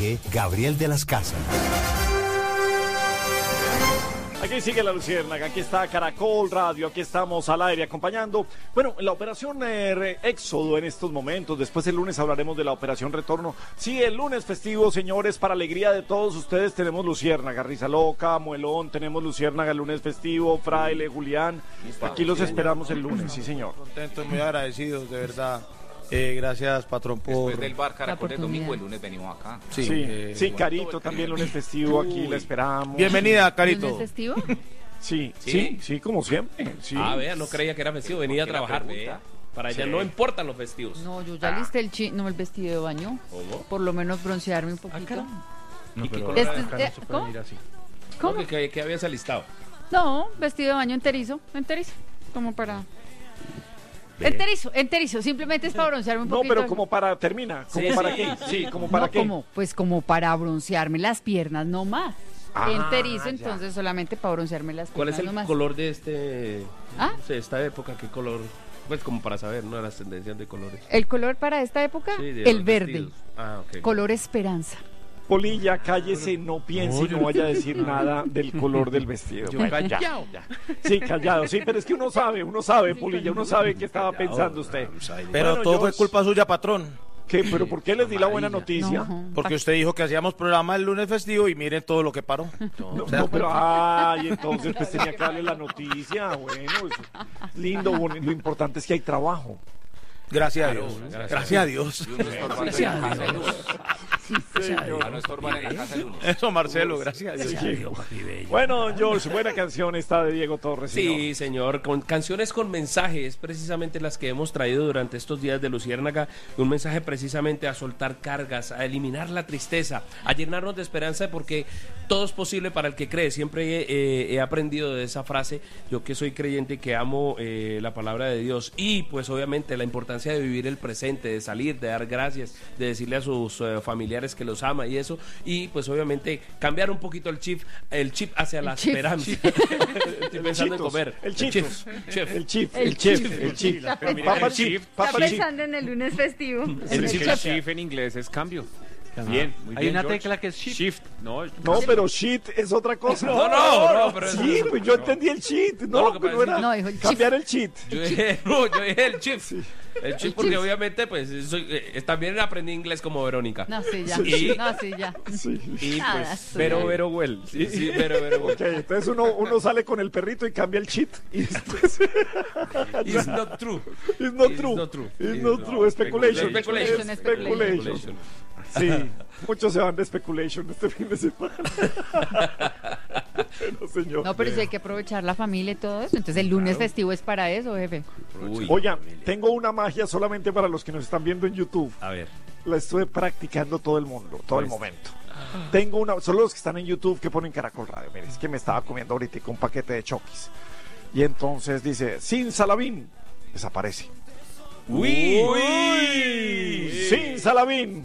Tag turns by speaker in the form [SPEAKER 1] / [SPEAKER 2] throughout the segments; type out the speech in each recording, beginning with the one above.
[SPEAKER 1] Dirige Gabriel de las Casas.
[SPEAKER 2] Aquí sigue la Luciérnaga, aquí está Caracol Radio, aquí estamos al aire acompañando. Bueno, la operación Éxodo en estos momentos, después el lunes hablaremos de la operación Retorno. Sí, el lunes festivo, señores, para alegría de todos ustedes tenemos Luciérnaga, Risa Loca, Muelón, tenemos Luciérnaga el lunes festivo, Fraile, Julián. Aquí los esperamos el lunes, sí señor.
[SPEAKER 3] Contentos, muy agradecidos, de verdad. Gracias, patrón, por...
[SPEAKER 4] Después del bar Caracol del domingo, el lunes venimos acá.
[SPEAKER 2] Sí, Carito, también lunes festivo, aquí la esperamos.
[SPEAKER 3] Bienvenida, Carito.
[SPEAKER 5] ¿Lunes festivo?
[SPEAKER 2] Sí, como siempre. Sí.
[SPEAKER 6] Vea, no creía que era festivo, venía a trabajar, vea. Para ella no importan los festivos.
[SPEAKER 5] No, yo ya listé el vestido de baño.
[SPEAKER 6] ¿Cómo?
[SPEAKER 5] Por lo menos broncearme un poquito.
[SPEAKER 6] No, pero
[SPEAKER 5] ¿Cómo?
[SPEAKER 6] ¿Cómo? ¿Qué habías alistado?
[SPEAKER 5] No, vestido de baño enterizo, como para... Enterizo, simplemente es para broncearme un poquito.
[SPEAKER 2] No, pero como para, termina, ¿como para qué? Sí, como para qué.
[SPEAKER 5] Como para broncearme las piernas, no más. Enterizo, entonces solamente para broncearme las piernas.
[SPEAKER 6] ¿Cuál es el
[SPEAKER 5] nomás.
[SPEAKER 6] color de esta época? ¿Qué color? Pues como para saber, ¿no? Las tendencias de colores.
[SPEAKER 5] ¿El color para esta época?
[SPEAKER 6] Sí,
[SPEAKER 5] el verde.
[SPEAKER 6] Vestidos. Ok.
[SPEAKER 5] Color esperanza.
[SPEAKER 2] Polilla, cállese, no piense y no vaya a decir nada del color del vestido.
[SPEAKER 6] Callado.
[SPEAKER 2] Sí, callado, sí, pero es que uno sabe, Polilla, uno sabe qué estaba pensando usted.
[SPEAKER 3] Pero
[SPEAKER 2] Bueno,
[SPEAKER 3] todo fue culpa suya, patrón.
[SPEAKER 2] ¿Qué? ¿Pero por qué les di la buena noticia?
[SPEAKER 3] Porque usted dijo que hacíamos programa el lunes festivo y miren todo lo que paró.
[SPEAKER 2] No, pero entonces pues tenía que darle la noticia. Bueno, es lindo, lo importante es que hay trabajo.
[SPEAKER 3] Gracias a Dios. Gracias a Dios. Eso, Marcelo, gracias a Dios.
[SPEAKER 2] Bueno, George, buena canción esta de Diego Torres.
[SPEAKER 6] Sí, señor, con canciones con mensajes, precisamente las que hemos traído durante estos días de Luciérnaga, un mensaje precisamente a soltar cargas, a eliminar la tristeza, a llenarnos de esperanza, porque todo es posible para el que cree. Siempre he aprendido de esa frase, yo que soy creyente, que amo la palabra de Dios, y pues obviamente la importancia de vivir el presente, de salir, de dar gracias, de decirle a sus familiares que los ama y eso, y pues obviamente cambiar un poquito el chip hacia la esperanza. Estoy pensando en comer.
[SPEAKER 2] El chip.
[SPEAKER 5] Papa chip. Está pensando en el lunes festivo.
[SPEAKER 4] El chip en inglés es cambio. Bien, muy
[SPEAKER 7] Hay
[SPEAKER 4] bien,
[SPEAKER 7] una
[SPEAKER 4] George.
[SPEAKER 7] tecla que es shift.
[SPEAKER 2] No, pero shit es otra cosa.
[SPEAKER 6] No, pero
[SPEAKER 2] sí,
[SPEAKER 6] eso-
[SPEAKER 2] pues yo entendí el cheat.
[SPEAKER 6] No, lo que pasa es que-
[SPEAKER 5] No, dijo el
[SPEAKER 2] cambiar el cheat.
[SPEAKER 6] Yo dije el chip. El chip porque obviamente pues también aprendí inglés como Verónica.
[SPEAKER 5] No, sí, ya.
[SPEAKER 6] Y- Y
[SPEAKER 5] Nada,
[SPEAKER 6] pues
[SPEAKER 5] sí.
[SPEAKER 6] Pero well. Sí, pero
[SPEAKER 2] Ok, entonces uno sale con el perrito y cambia el cheat. Y después...
[SPEAKER 6] It's not true.
[SPEAKER 2] It's not
[SPEAKER 6] It's
[SPEAKER 2] true.
[SPEAKER 6] not true.
[SPEAKER 2] It's not true. Speculation.
[SPEAKER 6] Speculation.
[SPEAKER 2] Speculation. Sí, muchos se van de speculation este fin de semana. Bueno, señor.
[SPEAKER 5] No, pero sí hay que aprovechar la familia y todo eso. Entonces el lunes festivo es para eso, jefe.
[SPEAKER 2] Oigan, tengo una magia solamente para los que nos están viendo en YouTube.
[SPEAKER 6] A ver.
[SPEAKER 2] La estuve practicando todo el mundo, todo el momento. Tengo una, solo los que están en YouTube que ponen Caracol Radio. Mire, es que me estaba comiendo ahorita un paquete de Chokis. Y entonces dice, sin Salavín, desaparece.
[SPEAKER 6] Uy.
[SPEAKER 2] Sin Salavín.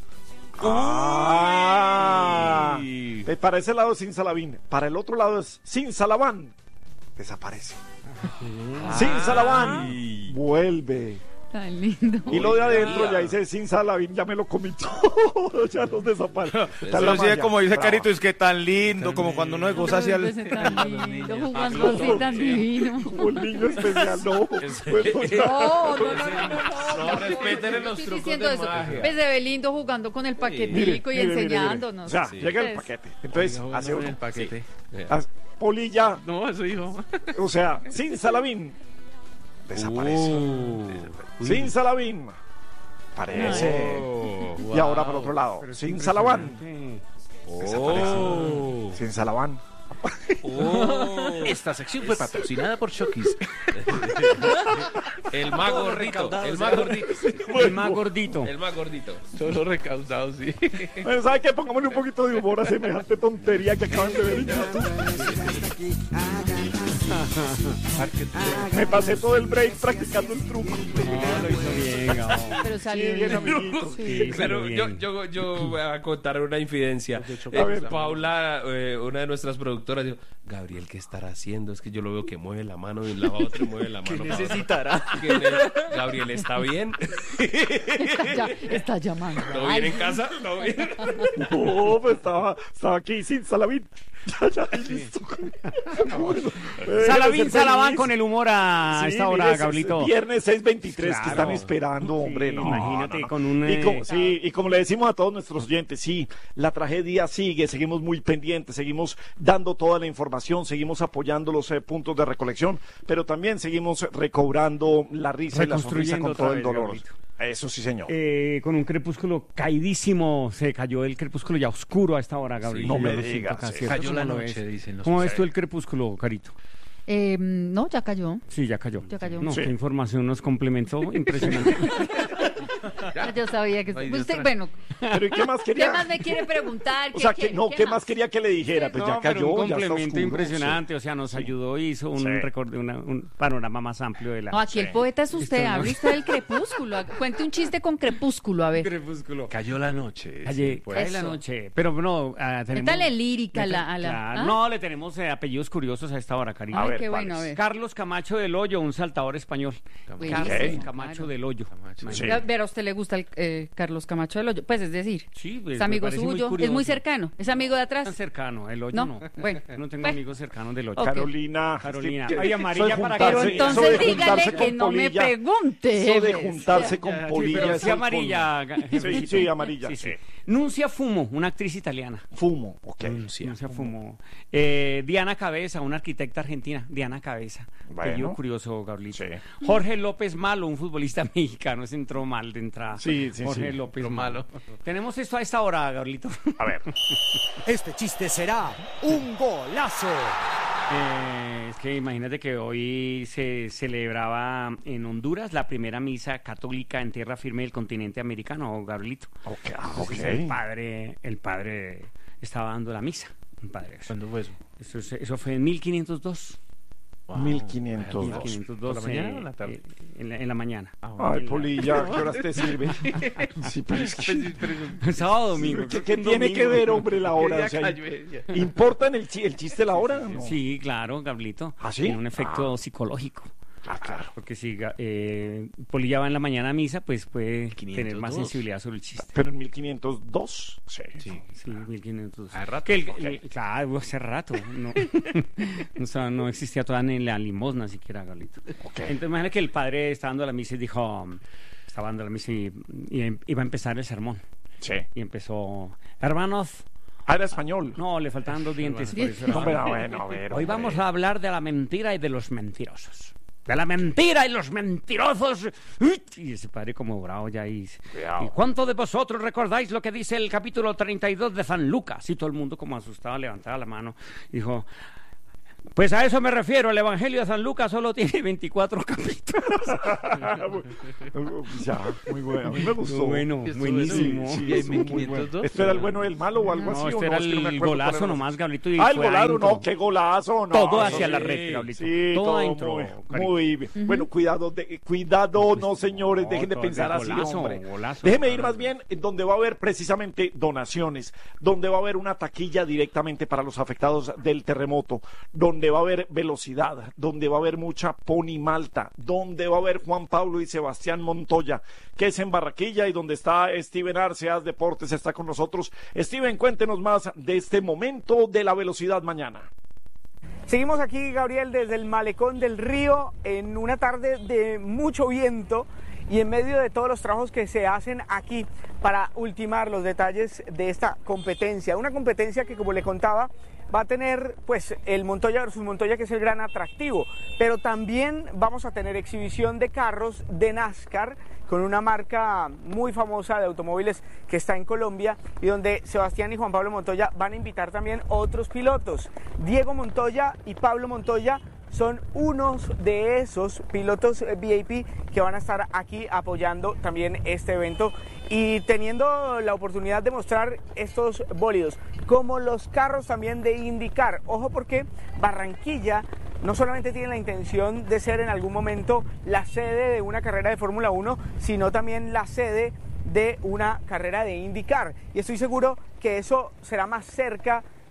[SPEAKER 2] Para ese lado es sin Salavín. Para el otro lado es sin Salaván. Desaparece. Sin Salaván. Vuelve.
[SPEAKER 5] Tan lindo.
[SPEAKER 2] Y lo de adentro ya dice sin Salavín, ya me lo comí todo. Ya nos desaparece.
[SPEAKER 3] Eso sí es como dice Carito, es que tan lindo, como cuando uno goza hacia el...
[SPEAKER 5] Tan lindo, jugando así tan divino.
[SPEAKER 2] Como el niño especial, no.
[SPEAKER 5] No,
[SPEAKER 6] respeten los
[SPEAKER 5] estoy
[SPEAKER 6] trucos
[SPEAKER 5] diciendo
[SPEAKER 6] de
[SPEAKER 5] eso.
[SPEAKER 6] magia.
[SPEAKER 5] Pues se ve lindo jugando con el paquetico y enseñándonos.
[SPEAKER 2] O sea, llega el
[SPEAKER 5] Pues,
[SPEAKER 2] paquete. Entonces, hace uno.
[SPEAKER 7] el paquete.
[SPEAKER 2] Polilla,
[SPEAKER 7] No, eso dijo.
[SPEAKER 2] o sea, sin Salavín. Desaparece. Sin Salavín. Parece. Y ahora para otro lado. Sin Salaván. Desaparece. Sin Salaván.
[SPEAKER 7] Esta sección fue patrocinada por Chokis.
[SPEAKER 6] El más gordito. El más gordito.
[SPEAKER 7] El más gordito.
[SPEAKER 6] El más gordito.
[SPEAKER 7] Solo recaudado, sí.
[SPEAKER 2] Bueno, ¿sabe qué? Pongámosle un poquito de humor a semejante tontería que acaban de ver en YouTube. Me pasé todo el break practicando el truco.
[SPEAKER 7] Lo hizo bien,
[SPEAKER 5] pero salió
[SPEAKER 2] Bien,
[SPEAKER 5] bien.
[SPEAKER 2] amiguito.
[SPEAKER 5] Sí.
[SPEAKER 6] Pero
[SPEAKER 7] bien.
[SPEAKER 6] yo voy a contar una infidencia.
[SPEAKER 2] A ver.
[SPEAKER 6] Paula, una de nuestras productoras, productora dijo, Gabriel, ¿qué estará haciendo? Es que yo lo veo que mueve la mano de un lado a otro y mueve la mano para
[SPEAKER 7] necesitará?
[SPEAKER 6] Gabriel, ¿está bien?
[SPEAKER 5] Está llamando.
[SPEAKER 6] ¿Todo bien en casa? ¿Todo bien?
[SPEAKER 2] No, pues estaba aquí sin Salavín. Ya, listo.
[SPEAKER 7] Salavín,
[SPEAKER 2] Ser
[SPEAKER 7] Salaván
[SPEAKER 2] feliz.
[SPEAKER 7] con el humor a
[SPEAKER 2] Sí,
[SPEAKER 7] esta hora,
[SPEAKER 2] mire,
[SPEAKER 7] Gablito.
[SPEAKER 2] es viernes 6:23 que
[SPEAKER 7] Claro.
[SPEAKER 2] están esperando, hombre.
[SPEAKER 7] Sí,
[SPEAKER 2] No,
[SPEAKER 7] imagínate,
[SPEAKER 2] no.
[SPEAKER 7] con un,
[SPEAKER 2] Y como le decimos a todos nuestros oyentes, sí, la tragedia sigue, seguimos muy pendientes, seguimos dando toda la información, seguimos apoyando los puntos de recolección, pero también seguimos recobrando la risa y la sonrisa
[SPEAKER 7] Reconstruyendo
[SPEAKER 2] con todo
[SPEAKER 7] otra
[SPEAKER 2] el
[SPEAKER 7] vez,
[SPEAKER 2] dolor.
[SPEAKER 7] Gablito.
[SPEAKER 2] Eso sí, señor.
[SPEAKER 7] Con un crepúsculo caidísimo, se cayó el crepúsculo ya oscuro a esta hora, Gabriel.
[SPEAKER 2] no
[SPEAKER 7] Yo
[SPEAKER 2] me
[SPEAKER 7] lo siento
[SPEAKER 2] digas,
[SPEAKER 7] acá,
[SPEAKER 2] sí.
[SPEAKER 7] ¿cierto?
[SPEAKER 3] Cayó la
[SPEAKER 7] ¿Cómo lo
[SPEAKER 3] noche,
[SPEAKER 7] ves?
[SPEAKER 3] dicen los
[SPEAKER 7] ¿Cómo ves
[SPEAKER 2] sí.
[SPEAKER 7] tú el crepúsculo, Carito?
[SPEAKER 5] No, ya cayó.
[SPEAKER 7] Sí, ya cayó.
[SPEAKER 5] Ya cayó.
[SPEAKER 7] No,
[SPEAKER 2] Sí.
[SPEAKER 7] qué información nos complementó, impresionante.
[SPEAKER 5] Yo sabía que
[SPEAKER 3] Ay,
[SPEAKER 5] usted,
[SPEAKER 3] Dios
[SPEAKER 5] bueno,
[SPEAKER 2] Pero ¿y qué más quería?
[SPEAKER 5] ¿qué más me quiere preguntar?
[SPEAKER 2] O sea, ¿qué más quería que le dijera? Pues ya
[SPEAKER 7] No, pero
[SPEAKER 2] cayó,
[SPEAKER 7] un
[SPEAKER 2] ya está
[SPEAKER 7] complemento
[SPEAKER 2] oscuro,
[SPEAKER 7] impresionante, o sea, nos ayudó y hizo un,
[SPEAKER 2] Sí.
[SPEAKER 7] un panorama más amplio de la...
[SPEAKER 5] No, aquí el poeta es usted,
[SPEAKER 7] Listo, ¿no?
[SPEAKER 5] hable usted del crepúsculo. Cuente un chiste con crepúsculo, a ver.
[SPEAKER 7] crepúsculo.
[SPEAKER 3] Cayó la noche.
[SPEAKER 7] Ayer,
[SPEAKER 3] sí, pues.
[SPEAKER 7] cae la
[SPEAKER 5] Eso.
[SPEAKER 7] noche. Pero no, tenemos...
[SPEAKER 5] Métale lírica a la...
[SPEAKER 7] Claro.
[SPEAKER 5] ¿ah?
[SPEAKER 7] No, le tenemos apellidos curiosos a esta hora, cariño.
[SPEAKER 2] A
[SPEAKER 5] Ay,
[SPEAKER 2] ver,
[SPEAKER 5] qué
[SPEAKER 2] ¿cuáles?
[SPEAKER 5] bueno, a ver.
[SPEAKER 7] Carlos Camacho del Hoyo, un saltador español.
[SPEAKER 5] Buenísimo,
[SPEAKER 7] Carlos Camacho
[SPEAKER 5] claro.
[SPEAKER 7] del Hoyo.
[SPEAKER 3] Camacho.
[SPEAKER 2] Sí.
[SPEAKER 5] Pero a usted le gusta el Carlos Camacho del Hoyo. Pues es decir,
[SPEAKER 7] Sí, pues,
[SPEAKER 5] es
[SPEAKER 7] me
[SPEAKER 5] amigo
[SPEAKER 7] parece muy
[SPEAKER 5] suyo, es
[SPEAKER 7] curioso.
[SPEAKER 5] muy cercano, es amigo de
[SPEAKER 7] Tan
[SPEAKER 5] atrás.
[SPEAKER 7] cercano, el Hoyo
[SPEAKER 5] No,
[SPEAKER 7] no.
[SPEAKER 5] bueno.
[SPEAKER 7] No tengo
[SPEAKER 5] Pues.
[SPEAKER 7] amigos cercanos del Hoyo.
[SPEAKER 5] Ok.
[SPEAKER 2] Carolina.
[SPEAKER 7] Carolina.
[SPEAKER 2] es que-
[SPEAKER 7] Ay, amarilla
[SPEAKER 2] eso de
[SPEAKER 7] para
[SPEAKER 2] juntarse-
[SPEAKER 5] Pero
[SPEAKER 7] que-
[SPEAKER 2] eso
[SPEAKER 5] entonces
[SPEAKER 2] de
[SPEAKER 5] dígale
[SPEAKER 2] juntarse
[SPEAKER 5] que
[SPEAKER 2] con
[SPEAKER 5] no me
[SPEAKER 2] polilla,
[SPEAKER 5] pregunte.
[SPEAKER 2] Eso de
[SPEAKER 5] Eves.
[SPEAKER 2] juntarse con
[SPEAKER 7] Sí,
[SPEAKER 2] polilla.
[SPEAKER 7] pero
[SPEAKER 2] es
[SPEAKER 7] sí
[SPEAKER 2] el
[SPEAKER 7] amarilla.
[SPEAKER 2] Sí, sí, amarilla,
[SPEAKER 7] Sí,
[SPEAKER 2] sí.
[SPEAKER 7] Nuncia Fumo, una actriz italiana.
[SPEAKER 2] colmo. Fumo, ok.
[SPEAKER 7] Nuncia Fumo. Diana Cabeza, una arquitecta argentina. Diana Cabeza.
[SPEAKER 2] Bueno.
[SPEAKER 7] Apellido curioso, Gabrielito.
[SPEAKER 2] Sí.
[SPEAKER 7] Jorge López Malo, un futbolista mexicano. Se entró mal de entrada.
[SPEAKER 2] Sí, sí,
[SPEAKER 7] Jorge
[SPEAKER 2] sí.
[SPEAKER 7] López
[SPEAKER 3] Entró
[SPEAKER 7] Malo.
[SPEAKER 3] malo.
[SPEAKER 7] Tenemos esto a esta hora, Gabrielito.
[SPEAKER 2] A ver.
[SPEAKER 1] Este chiste será un golazo.
[SPEAKER 7] Es que imagínate que hoy se celebraba en Honduras la primera misa católica en tierra firme del continente americano, Gabrielito.
[SPEAKER 2] Ok,
[SPEAKER 7] Entonces, el padre estaba dando la misa. Un padre.
[SPEAKER 3] ¿Cuándo fue eso?
[SPEAKER 7] Eso fue en 1502.
[SPEAKER 2] 1502.
[SPEAKER 7] 1502.
[SPEAKER 3] ¿Por la mañana o en la tarde?
[SPEAKER 7] En la mañana.
[SPEAKER 2] Ay, Polilla, ¿qué horas te sirve? Sí, pero es que...
[SPEAKER 7] Sábado domingo.
[SPEAKER 2] ¿Qué,
[SPEAKER 7] creo
[SPEAKER 2] qué
[SPEAKER 7] un
[SPEAKER 2] tiene
[SPEAKER 7] domingo.
[SPEAKER 2] que ver, hombre, la hora?
[SPEAKER 3] Ya
[SPEAKER 2] O sea,
[SPEAKER 3] cayó ella.
[SPEAKER 2] ¿importa en el chiste la hora? No.
[SPEAKER 7] Sí, claro, Gabrielito.
[SPEAKER 2] ¿Ah, sí?
[SPEAKER 7] Tiene un efecto psicológico.
[SPEAKER 2] Ah, claro.
[SPEAKER 7] Porque si Polilla va en la mañana a misa, pues puede
[SPEAKER 3] 1502.
[SPEAKER 7] tener más sensibilidad sobre el chiste.
[SPEAKER 2] Pero en 1502, sí.
[SPEAKER 3] Sí.
[SPEAKER 7] Sí, 1500.
[SPEAKER 3] Hace rato.
[SPEAKER 7] Que claro, hace rato. No, o sea, no existía todavía ni la limosna siquiera, Gabrielito.
[SPEAKER 2] Ok.
[SPEAKER 7] Entonces, imagínate que el padre estaba dando la misa y dijo, estaba dando la misa y iba a empezar el sermón.
[SPEAKER 2] Sí.
[SPEAKER 7] Y empezó, hermanos,
[SPEAKER 2] Ah, era español.
[SPEAKER 7] no, le faltaban 2 dientes. Por eso era-
[SPEAKER 2] No, pero bueno, a ver.
[SPEAKER 7] Hoy
[SPEAKER 2] hombre.
[SPEAKER 7] vamos a hablar de la mentira y de los mentirosos. De la mentira y los mentirosos. Y ese padre como bravo ya. ¿Y
[SPEAKER 2] Cuidado.
[SPEAKER 7] cuántos de vosotros recordáis lo que dice el capítulo 32 de San Lucas? Y todo el mundo como asustado levantaba la mano. Dijo, pues a eso me refiero. El Evangelio de San Lucas solo tiene 24 capítulos.
[SPEAKER 2] Ya, muy bueno. A mí me gustó.
[SPEAKER 7] Bueno,
[SPEAKER 3] Estuvo
[SPEAKER 7] buenísimo.
[SPEAKER 3] Sí, hay
[SPEAKER 2] estuvo muy bueno.
[SPEAKER 3] 1502.
[SPEAKER 2] ¿Esto era el bueno del malo o algo así?
[SPEAKER 7] No,
[SPEAKER 2] ¿o
[SPEAKER 7] este era
[SPEAKER 2] Es que no me
[SPEAKER 7] el
[SPEAKER 2] acuerdo
[SPEAKER 7] golazo
[SPEAKER 2] cuál era.
[SPEAKER 7] nomás, Gabrielito. Y
[SPEAKER 2] Ah, el
[SPEAKER 7] fue
[SPEAKER 2] golazo,
[SPEAKER 7] adentro.
[SPEAKER 2] no, qué golazo, no.
[SPEAKER 7] Todo
[SPEAKER 2] eso
[SPEAKER 7] hacia la
[SPEAKER 2] sí,
[SPEAKER 7] red, Gabrielito.
[SPEAKER 2] Sí,
[SPEAKER 7] Todo
[SPEAKER 2] todo
[SPEAKER 7] adentro,
[SPEAKER 2] muy,
[SPEAKER 7] Carito.
[SPEAKER 2] muy bien. Bueno, cuidado, no señores,
[SPEAKER 7] No,
[SPEAKER 2] dejen de
[SPEAKER 7] todo
[SPEAKER 2] pensar
[SPEAKER 7] es
[SPEAKER 2] así,
[SPEAKER 7] golazo,
[SPEAKER 2] hombre.
[SPEAKER 7] golazo.
[SPEAKER 2] Déjenme ir más bien en donde va a haber precisamente donaciones, donde va a haber una taquilla directamente para los afectados del terremoto, donde va a haber velocidad, donde va a haber mucha Pony Malta, donde va a haber Juan Pablo y Sebastián Montoya, que es en Barranquilla, y donde está Steven Arceas Deportes, está con nosotros. Steven, cuéntenos más de este momento de la velocidad mañana.
[SPEAKER 8] Seguimos aquí, Gabriel, desde el malecón del río, en una tarde de mucho viento y en medio de todos los trabajos que se hacen aquí para ultimar los detalles de esta competencia. Una competencia que, como le contaba, va a tener pues el Montoya versus Montoya, que es el gran atractivo, pero también vamos a tener exhibición de carros de NASCAR con una marca muy famosa de automóviles que está en Colombia, y donde Sebastián y Juan Pablo Montoya van a invitar también otros pilotos. Diego Montoya y Pablo Montoya son unos de esos pilotos VIP que van a estar aquí apoyando también este evento y teniendo la oportunidad de mostrar estos bólidos, como los carros también de IndyCar. Ojo, porque Barranquilla no solamente tiene la intención de ser en algún momento la sede de una carrera de Fórmula 1, sino también la sede de una carrera de IndyCar. Y estoy seguro que eso será más cerca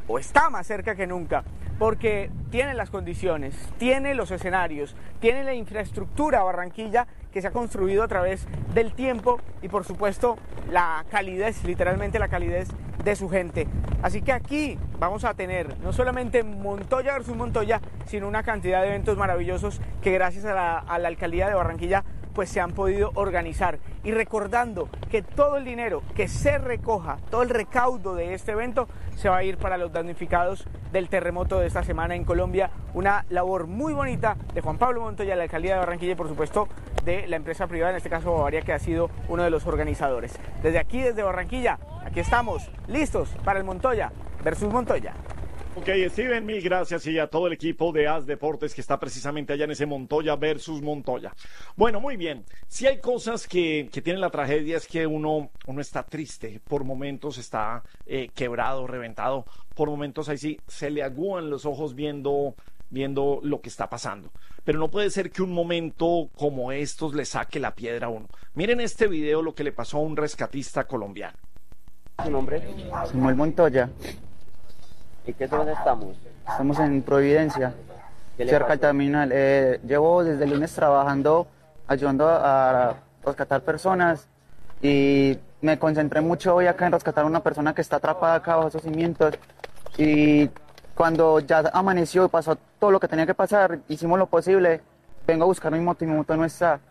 [SPEAKER 8] o está más cerca que nunca, porque tiene las condiciones, tiene los escenarios, tiene la infraestructura Barranquilla que se ha construido a través del tiempo y por supuesto la calidez, literalmente la calidez de su gente. Así que aquí vamos a tener no solamente Montoya versus Montoya, sino una cantidad de eventos maravillosos que gracias a la alcaldía de Barranquilla pues se han podido organizar, y recordando que todo el dinero que se recoja, todo el recaudo de este evento se va a ir para los damnificados del terremoto de esta semana en Colombia. Una labor muy bonita de Juan Pablo Montoya, la alcaldía de Barranquilla y por supuesto de la empresa privada, en este caso Bavaria, que ha sido uno de los organizadores. Desde aquí, desde Barranquilla, aquí estamos listos para el Montoya versus Montoya.
[SPEAKER 2] Ok, Steven, mil gracias, y a todo el equipo de AS Deportes que está precisamente allá en ese Montoya versus Montoya. Bueno, muy bien. Si hay cosas que tienen la tragedia, es que uno está triste, por momentos está quebrado, reventado, por momentos ahí sí se le agúan los ojos viendo lo que está pasando. Pero no puede ser que un momento como estos le saque la piedra a uno. Miren este video, lo que le pasó a un rescatista colombiano.
[SPEAKER 9] ¿Su nombre?
[SPEAKER 10] Samuel Montoya.
[SPEAKER 9] ¿En qué zona estamos?
[SPEAKER 10] Estamos en Providencia, cerca del terminal. Llevo desde el lunes trabajando, ayudando a rescatar personas, y me concentré mucho hoy acá en rescatar a una persona que está atrapada acá bajo esos cimientos. Y cuando ya amaneció y pasó todo lo que tenía que pasar, hicimos lo posible. Vengo a buscar mi moto y mi moto no está.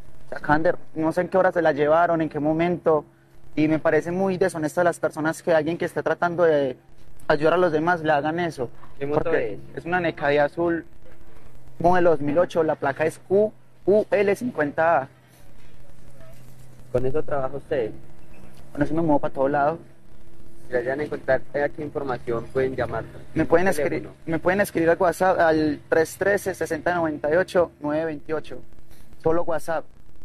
[SPEAKER 10] No sé en qué hora se la llevaron, en qué momento, y me parece muy deshonesto de las personas que alguien que esté tratando de ayudar a los demás le hagan eso.
[SPEAKER 9] ¿Qué moto es?
[SPEAKER 10] Es una Necadí azul, modelo 2008, la placa es QUL50A.
[SPEAKER 9] ¿Con eso trabaja usted?
[SPEAKER 10] Con eso me muevo para todos lados.
[SPEAKER 9] Si vayan a encontrar aquí información, pueden llamar.
[SPEAKER 10] Me pueden escribir al WhatsApp al 313-6098-928. Solo WhatsApp.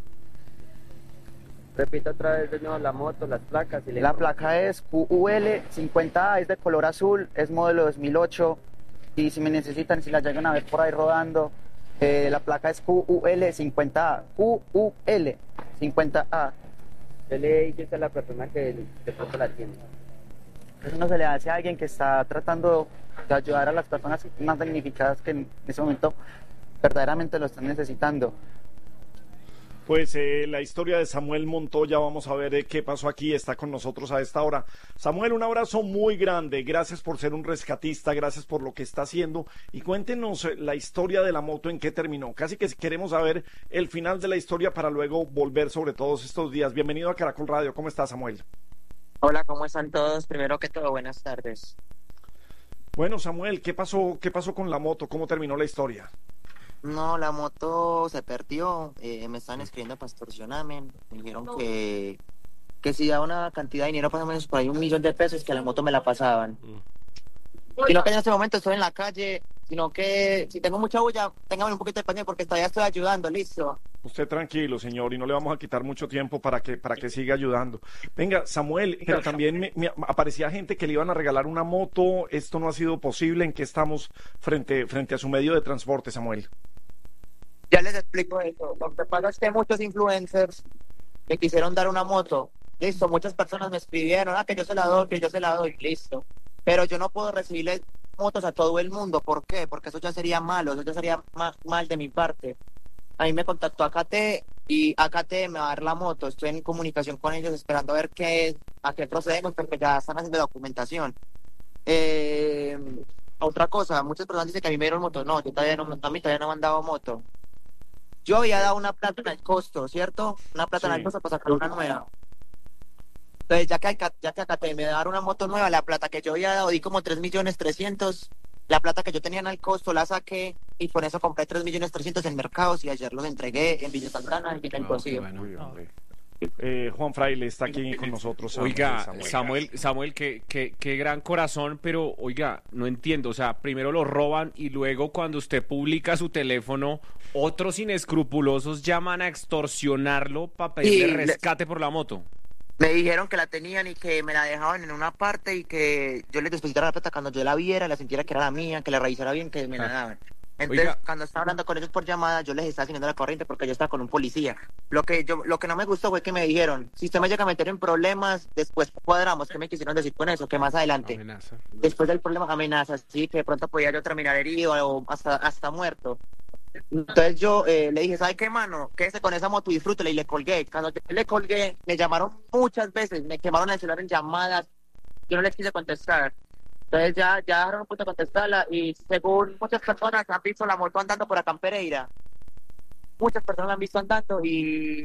[SPEAKER 9] Repito otra vez de nuevo la moto, las placas. Y
[SPEAKER 10] la placa es QUL50A, es de color azul, es modelo 2008. Y si me necesitan, si la llegan a ver por ahí rodando, la placa es QUL50A. QUL50A.
[SPEAKER 9] ¿Qué le dice a la persona que de pronto la tiene?
[SPEAKER 10] Eso no se le hace a alguien que está tratando de ayudar a las personas más damnificadas que en ese momento verdaderamente lo están necesitando.
[SPEAKER 2] Pues la historia de Samuel Montoya, vamos a ver qué pasó aquí, está con nosotros a esta hora. Samuel, un abrazo muy grande, gracias por ser un rescatista, gracias por lo que está haciendo, y cuéntenos la historia de la moto, en qué terminó. Casi que queremos saber el final de la historia para luego volver sobre todos estos días. Bienvenido a Caracol Radio, ¿cómo estás, Samuel?
[SPEAKER 11] Hola, ¿cómo están todos? Primero que todo, buenas tardes.
[SPEAKER 2] Bueno, Samuel, ¿qué pasó con la moto? ¿Cómo terminó la historia?
[SPEAKER 11] No, la moto se perdió, me estaban escribiendo para extorsionarme, me dijeron que si daba una cantidad de dinero, más o menos por ahí $1.000.000, que la moto me la pasaban. Sino que en este momento estoy en la calle, sino que si tengo mucha bulla, téngame un poquito de paciencia porque todavía estoy ayudando, listo.
[SPEAKER 2] Usted tranquilo, señor, y no le vamos a quitar mucho tiempo para que siga ayudando. Venga, Samuel, pero también me aparecía gente que le iban a regalar una moto, esto no ha sido posible, ¿en qué estamos frente a su medio de transporte, Samuel?
[SPEAKER 11] Ya les explico eso. Lo que pasa es que muchos influencers me quisieron dar una moto. Listo, muchas personas me escribieron, que yo se la doy, listo. Pero yo no puedo recibirle motos a todo el mundo. ¿Por qué? Porque eso ya sería malo, eso ya sería mal de mi parte. A mí me contactó AKT y AKT me va a dar la moto. Estoy en comunicación con ellos esperando a ver a qué procedemos, porque ya están haciendo documentación. Otra cosa, muchas personas dicen que a mí me dieron moto. No, a mí todavía no me han dado moto. Yo había dado una plata en el costo, ¿cierto? Una plata en el costo para sacar una nueva. Entonces, ya que AKT me dar una moto nueva, la plata que yo había dado, di como 3.300.000. La plata que yo tenía en el costo la saqué y por eso compré 3.300.000 en mercados y ayer los entregué en Villa Santana, en Villa Imposible.
[SPEAKER 2] Juan Fraile está aquí con nosotros.
[SPEAKER 4] Oiga, Samuel, qué gran corazón, pero oiga, no entiendo, o sea, primero lo roban y luego cuando usted publica su teléfono, otros inescrupulosos llaman a extorsionarlo para pedirle rescate por la moto.
[SPEAKER 11] Me dijeron que la tenían y que me la dejaban en una parte y que yo les depositara la plata cuando yo la viera, la sintiera que era la mía, que la revisara bien, que me la daban. Entonces,
[SPEAKER 4] Oiga.
[SPEAKER 11] cuando estaba hablando con ellos por llamada, yo les estaba siguiendo la corriente porque yo estaba con un policía. Lo que no me gustó fue que me dijeron, si usted me llega a meter en problemas, después cuadramos. ¿Qué me quisieron decir con eso? Que más adelante,
[SPEAKER 4] Amenaza.
[SPEAKER 11] después del problema, amenazas, sí, que de pronto podía yo terminar herido o hasta muerto. Entonces yo le dije, ¿sabe qué, mano? Quédese con esa moto y disfrútela, y le colgué. Cuando yo le colgué, me llamaron muchas veces, me quemaron el celular en llamadas, yo no les quise contestar. Entonces ya dejaron un punto de contestarla, y según muchas personas han visto la moto andando por acá en Pereira. Muchas personas la han visto andando y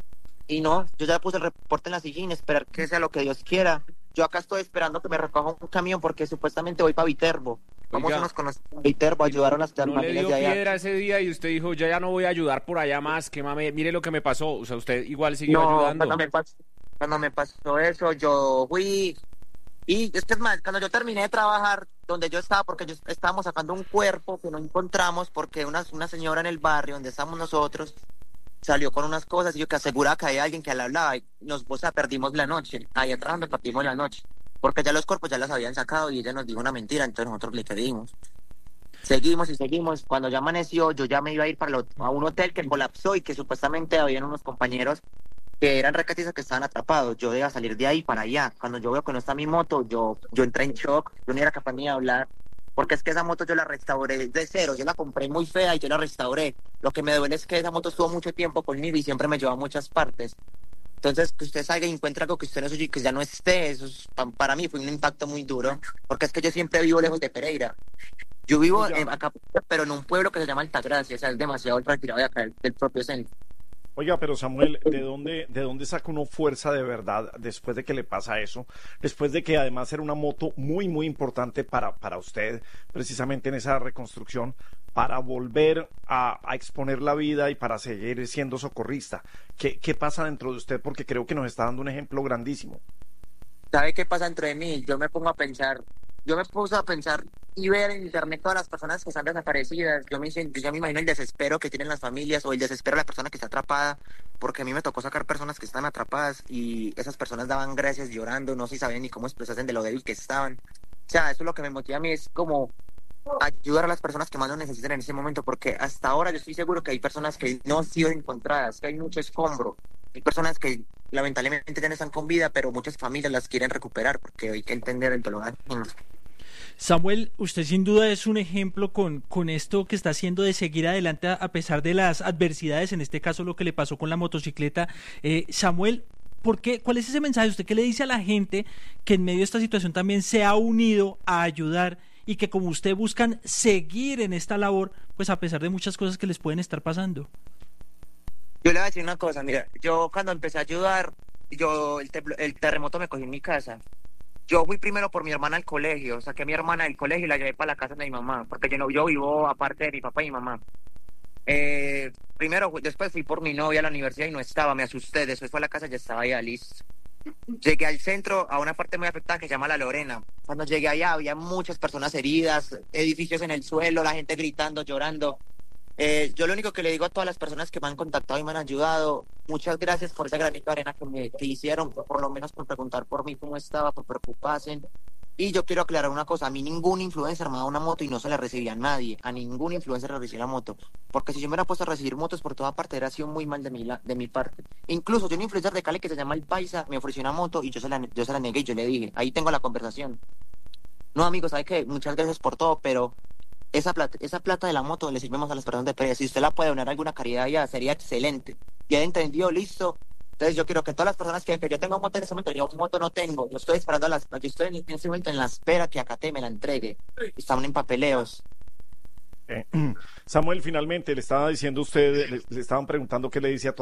[SPEAKER 11] no, yo ya puse el reporte en la sillín, esperar que sea lo que Dios quiera. Yo acá estoy esperando que me recoja un camión porque supuestamente voy para Viterbo. Vamos
[SPEAKER 4] Oiga,
[SPEAKER 11] a nos conocer en Viterbo, ayudaron a las
[SPEAKER 4] ¿No le
[SPEAKER 11] familias
[SPEAKER 4] dio
[SPEAKER 11] de allá.
[SPEAKER 4] piedra ese día y usted dijo, yo ya no voy a ayudar por allá más, que mame, mire lo que me pasó? O sea, usted igual siguió ayudando.
[SPEAKER 11] Cuando me pasó eso, yo fui. Y es que es más, cuando yo terminé de trabajar donde yo estaba, porque estábamos sacando un cuerpo que no encontramos, porque una señora en el barrio donde estamos nosotros salió con unas cosas y yo que aseguraba que había alguien que la hablaba, y perdimos la noche. Ahí atrás donde perdimos la noche, porque ya los cuerpos ya los habían sacado y ella nos dijo una mentira, entonces nosotros le creímos. Seguimos. Cuando ya amaneció, yo ya me iba a ir a un hotel que colapsó y que supuestamente habían unos compañeros que eran recatistas que estaban atrapados. Yo iba a salir de ahí para allá. Cuando yo veo que no está mi moto, yo entré en shock. Yo no era capaz ni de hablar, porque es que esa moto yo la restauré de cero. Yo la compré muy fea y yo la restauré. Lo que me duele es que esa moto estuvo mucho tiempo conmigo y siempre me llevó a muchas partes. Entonces, que usted salga y encuentre algo que usted no suyo y que ya no esté, eso para mí fue un impacto muy duro, porque es que yo siempre vivo lejos de Pereira. Yo vivo acá, pero en un pueblo que se llama Altagracia, o sea, es demasiado retirado de acá, del propio centro.
[SPEAKER 2] Oiga, pero Samuel, ¿de dónde saca uno fuerza de verdad después de que le pasa eso? Después de que además era una moto muy, muy importante para usted, precisamente en esa reconstrucción, para volver a exponer la vida y para seguir siendo socorrista. ¿Qué pasa dentro de usted? Porque creo que nos está dando un ejemplo grandísimo.
[SPEAKER 11] ¿Sabe qué pasa dentro de mí? Yo me puse a pensar y ver en internet todas las personas que están desaparecidas. Yo me imagino el desespero que tienen las familias o el desespero de la persona que está atrapada, porque a mí me tocó sacar personas que están atrapadas y esas personas daban gracias llorando, no se sabían ni cómo expresarse de lo débil que estaban. O sea, eso es lo que me motiva a mí, es como ayudar a las personas que más lo necesitan en ese momento, porque hasta ahora yo estoy seguro que hay personas que no han sido encontradas, que hay mucho escombro. Hay personas que lamentablemente ya no están con vida, pero muchas familias las quieren recuperar porque hay que entender el dolor.
[SPEAKER 12] Samuel, usted sin duda es un ejemplo con esto que está haciendo de seguir adelante a pesar de las adversidades, en este caso lo que le pasó con la motocicleta. Samuel, ¿cuál es ese mensaje? ¿Usted qué le dice a la gente que en medio de esta situación también se ha unido a ayudar y que como usted buscan seguir en esta labor, pues a pesar de muchas cosas que les pueden estar pasando?
[SPEAKER 11] Yo le voy a decir una cosa, mira, yo cuando empecé a ayudar, el terremoto me cogió en mi casa. Yo fui primero por mi hermana al colegio, saqué a mi hermana del colegio y la llevé para la casa de mi mamá, porque yo vivo aparte de mi papá y mi mamá. Después fui por mi novia a la universidad y no estaba, me asusté, después fue a la casa y ya estaba ya listo. Llegué al centro, a una parte muy afectada que se llama La Lorena. Cuando llegué allá había muchas personas heridas, edificios en el suelo, la gente gritando, llorando. Yo lo único que le digo a todas las personas que me han contactado y me han ayudado, muchas gracias por ese granito de arena que hicieron, por lo menos por preguntar por mí cómo estaba, por preocuparse. Y yo quiero aclarar una cosa, a mí ningún influencer me da una moto y no se la recibía a nadie, a ningún influencer le recibía la moto, porque si yo me hubiera puesto a recibir motos por toda parte, hubiera sido muy mal de mi parte. Incluso yo un influencer de Cali que se llama El Paisa me ofreció una moto y yo se la negué y yo le dije, ahí tengo la conversación. No, amigo, ¿sabe qué? Muchas gracias por todo, pero esa plata de la moto le sirvemos a las personas de Pereira. Si usted la puede donar a alguna caridad ya, sería excelente. Ya entendió, listo. Entonces yo quiero que todas las personas que yo tengo moto en ese momento, yo moto no tengo, yo estoy esperando yo estoy en ese momento en la espera que Acate me la entregue. Estamos en papeleos.
[SPEAKER 2] Samuel, finalmente le estaba diciendo usted, le estaban preguntando qué le dice a todos